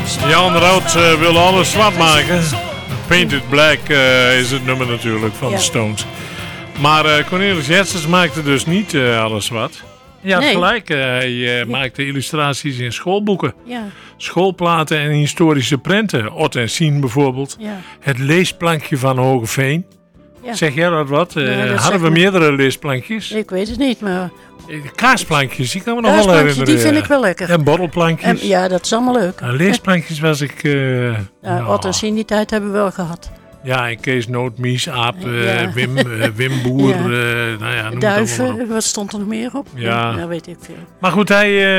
Jan Rood wil alles zwart maken. Painted Black is het nummer natuurlijk van de Stones. Maar Cornelis Jetsers maakte dus niet alles zwart. Ja, gelijk. Hij maakte illustraties in schoolboeken. Ja. Schoolplaten en historische prenten. Ot en Sien bijvoorbeeld. Ja. Het leesplankje van Hogeveen. Ja. Zeg jij dat wat? Hadden we meerdere leesplankjes? Ik weet het niet, maar... Kaasplankjes, die kan me nog wel herinneren. Die vind ik wel lekker. En borrelplankjes. Ja, dat is allemaal leuk. Leesplankjes was ik... Ot en Sien die tijd hebben we wel gehad. Ja, en Kees Nootmies, Aap, Wim Boer, noem Duiven, wat stond er nog meer op? Ja, weet ik veel. Maar goed,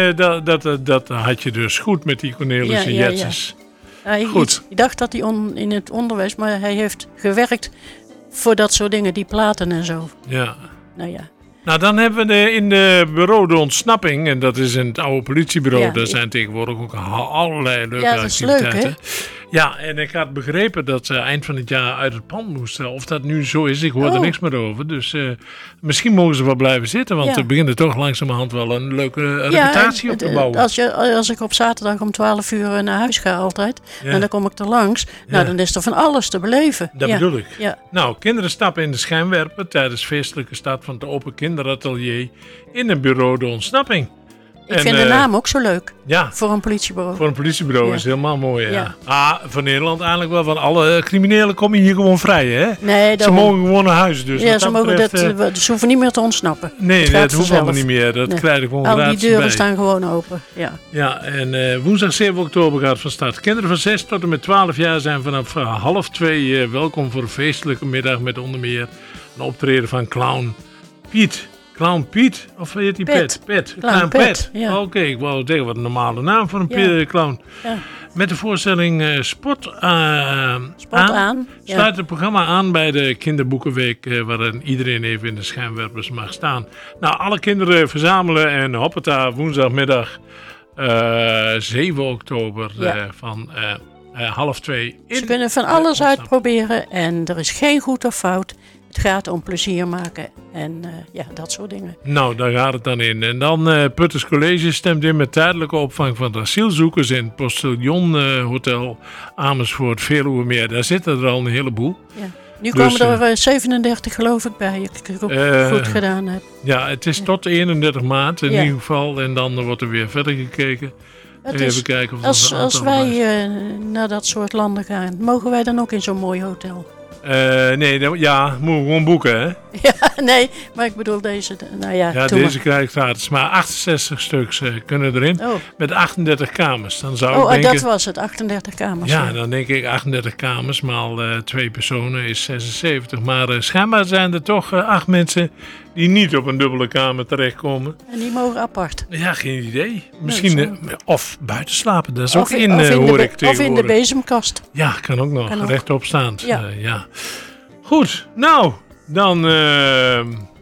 dat had je dus goed met die Cornelis en Jetsers. Goed. Ik dacht dat hij in het onderwijs, maar hij heeft gewerkt voor dat soort dingen, die platen en zo. Ja. Nou, dan hebben we in de bureau de ontsnapping, en dat is in het oude politiebureau, daar zijn tegenwoordig ook allerlei leuke activiteiten. Dat is leuk, hè? Ja, en ik had begrepen dat ze eind van het jaar uit het pand moesten. Of dat nu zo is, ik hoor er niks meer over. Dus misschien mogen ze wel blijven zitten, want er begint er toch langzamerhand wel een leuke reputatie op te bouwen. Als ik op zaterdag om 12 uur naar huis ga altijd, en dan kom ik er langs, dan is er van alles te beleven. Dat bedoel ik. Ja. Nou, kinderen stappen in de schijnwerper tijdens feestelijke start van het Open Kinderatelier in een bureau de ontsnapping. Ik vind de naam ook zo leuk. Ja. Voor een politiebureau. Voor een politiebureau is helemaal mooi, ja. Van Nederland eigenlijk wel. Van alle criminelen komen hier gewoon vrij, hè? Nee, ze mogen gewoon naar huis. Dus ze hoeven niet meer te ontsnappen. Nee, dat hoeft allemaal niet meer. Dat krijg ik gewoon gratis bij. Al die deuren staan gewoon open, Ja, en woensdag 7 oktober gaat van start. Kinderen van 6 tot en met 12 jaar zijn vanaf 1:30 welkom voor een feestelijke middag met onder meer een optreden van Clown Piet. Clown Piet? Of heet die Pet? Clown Pet. Ja. Oké, ik wou zeggen wat een normale naam voor een clown. Ja. Met de voorstelling Spot aan. Sluit het programma aan bij de kinderboekenweek, waarin iedereen even in de schijnwerpers mag staan. Nou, alle kinderen verzamelen en hoppata, woensdagmiddag 7 oktober van 1:30. Ze kunnen van alles uitproberen en er is geen goed of fout. Het gaat om plezier maken en dat soort dingen. Nou, daar gaat het dan in. En dan Putters College stemt in met tijdelijke opvang van de asielzoekers in het Postillon Hotel Amersfoort, Veluwemeer. Daar zitten er al een heleboel. Ja. Nu komen er 37 geloof ik bij, als ik het goed gedaan heb. Ja, het is tot 31 maart in ieder geval en dan wordt er weer verder gekeken. Even kijken of als wij naar dat soort landen gaan, mogen wij dan ook in zo'n mooi hotel? Nee, moeten we gewoon boeken, hè? Ja, nee, maar ik bedoel deze. Deze krijg ik gratis. Maar 68 stuks kunnen erin. Oh. Met 38 kamers. Dan zou ik denken, dat was het, 38 kamers. Ja, dan denk ik 38 kamers maal 2 personen is 76. Maar schijnbaar zijn er toch 8 mensen die niet op een dubbele kamer terechtkomen. En die mogen apart? Ja, geen idee. Misschien of buiten slapen. Dat is ook hoor ik tegenwoordig. Of in de bezemkast. Ja, kan ook nog. Rechtop staand. Ja. Goed, nou, dan